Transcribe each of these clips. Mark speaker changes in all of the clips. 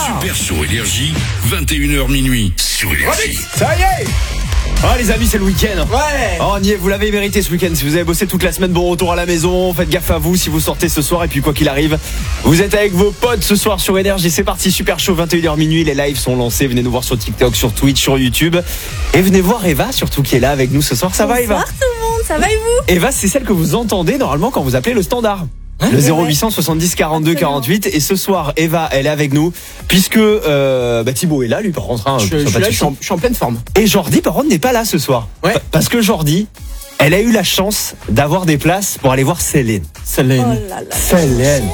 Speaker 1: Super Show Énergie, 21h minuit sur Énergie.
Speaker 2: Ça y est. Ah les amis, c'est le week-end.
Speaker 3: Ouais.
Speaker 2: Oh, on y est, vous l'avez mérité ce week-end. Si vous avez bossé toute la semaine, bon retour à la maison. Faites gaffe à vous si vous sortez ce soir. Et puis quoi qu'il arrive, vous êtes avec vos potes ce soir sur Énergie. C'est parti, Super Show, 21h minuit. Les lives sont lancés. Venez nous voir sur TikTok, sur Twitch, sur YouTube. Et venez voir Eva surtout qui est là avec nous ce soir. Ça va Eva?
Speaker 4: Bonsoir tout le monde, ça va et vous?
Speaker 2: Eva, c'est celle que vous entendez normalement quand vous appelez le standard. Le 0800 70 42 48. Et ce soir, Eva, elle est avec nous puisque Thibaut est là, lui par contre. Hein,
Speaker 3: Je suis en pleine forme.
Speaker 2: Et Jordi, par contre, n'est pas là ce soir.
Speaker 3: Ouais.
Speaker 2: Parce que Jordi, elle a eu la chance d'avoir des places pour aller voir Céline.
Speaker 4: Oh là là.
Speaker 2: Céline.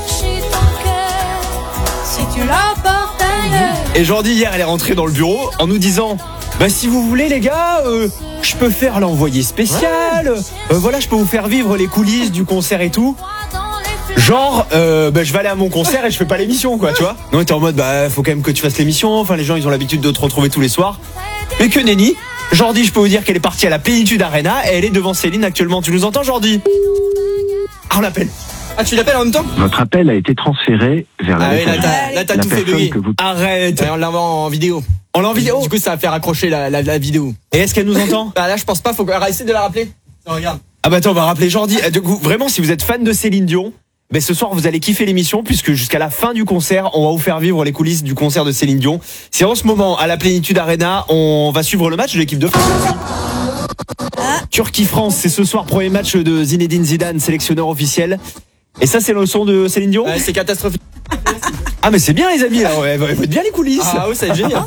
Speaker 4: Si tu l'apportes ailleurs.
Speaker 2: Et Jordi, hier, elle est rentrée dans le bureau en nous disant si vous voulez les gars, je peux faire l'envoyé spécial. Voilà, je peux vous faire vivre les coulisses du concert et tout. Genre, je vais aller à mon concert et je fais pas l'émission, quoi, tu vois. Non, t'es en mode, faut quand même que tu fasses l'émission. Enfin, les gens, ils ont l'habitude de te retrouver tous les soirs. Mais que nenni. Jordi, je peux vous dire qu'elle est partie à la Plénitude Arena et elle est devant Céline actuellement. Tu nous entends, Jordi? Ah, on l'appelle.
Speaker 3: Ah, tu l'appelles en même temps?
Speaker 5: Votre appel a été transféré vers la messagerie.
Speaker 3: Là, t'as
Speaker 5: La
Speaker 3: tout fait
Speaker 5: personne
Speaker 3: bugger.
Speaker 5: que vous...
Speaker 2: Arrête.
Speaker 3: Ouais, on l'envoie en vidéo.
Speaker 2: On l'a en vidéo.
Speaker 3: Du coup, ça va faire accrocher la vidéo.
Speaker 2: Et est-ce qu'elle nous entend?
Speaker 3: Là, je pense pas. Faut essayer de la rappeler. Non, regarde.
Speaker 2: Ah attends, on va rappeler Jordi. Du coup, vraiment, si vous êtes fan de Céline Dion, ce soir vous allez kiffer l'émission puisque jusqu'à la fin du concert, on va vous faire vivre les coulisses du concert de Céline Dion. C'est en ce moment à la Plénitude Arena, on va suivre le match de l'équipe de France. Turquie-France, c'est ce soir, premier match de Zinedine Zidane, sélectionneur officiel. Et ça, c'est le son de Céline Dion?
Speaker 3: Ouais, c'est catastrophique.
Speaker 2: Ah mais c'est bien les amis, là, ouais, vous faites bien les coulisses.
Speaker 3: Ah oui, c'est génial.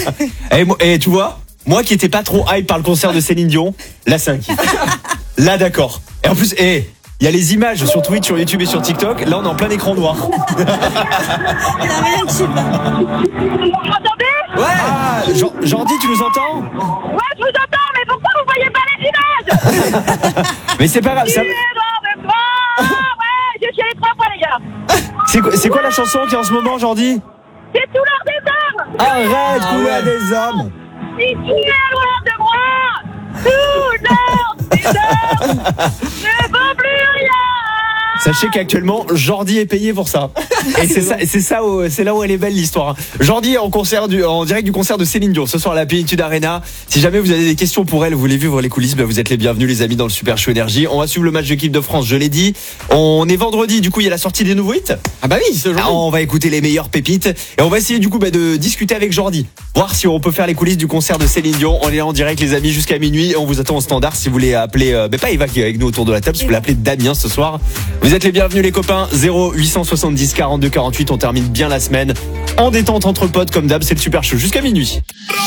Speaker 2: Et tu vois, moi qui étais pas trop hype par le concert de Céline Dion, là c'est un kiff. Là d'accord. Et en plus, il y a les images sur Twitch, sur YouTube et sur TikTok. Là on est en plein écran noir.
Speaker 4: Il a rien qui va.
Speaker 6: Vous m'entendez?
Speaker 3: Ouais.
Speaker 2: Ah, Jordi, tu nous entends?
Speaker 6: Ouais, je vous entends, mais pourquoi vous voyez pas les images?
Speaker 2: Mais c'est pas grave.
Speaker 6: Tu es dans le froid. Ouais, je suis allé 3 fois, les gars.
Speaker 2: C'est quoi la chanson qui est en ce moment, Jordi?
Speaker 6: C'est tout l'heure des hommes.
Speaker 2: Arrête, couleur des hommes.
Speaker 6: Si tu es loin de moi, tout l'heure des hommes ne vaut plus rien.
Speaker 2: Sachez qu'actuellement, Jordi est payé pour ça. Et c'est là où elle est belle l'histoire. Jordi est en direct du concert de Céline Dion ce soir à la Plénitude Arena. Si jamais vous avez des questions pour elle, vous voulez vivre les coulisses, vous êtes les bienvenus les amis dans le Super Show Énergie. On va suivre le match de l'équipe de France, je l'ai dit. On est vendredi, du coup il y a la sortie des nouveaux hits.
Speaker 3: Ah bah oui, c'est aujourd'hui.
Speaker 2: On va écouter les meilleures pépites et on va essayer du coup de discuter avec Jordi, voir si on peut faire les coulisses du concert de Céline Dion. On est là en direct les amis jusqu'à minuit et on vous attend au standard si vous voulez appeler pas Eva qui est avec nous autour de la table, si vous voulez appeler Damien ce soir. Vous êtes les bienvenus les copains. 0870 42 48. On termine bien la semaine en détente entre potes comme d'hab. C'est le Super Show jusqu'à minuit.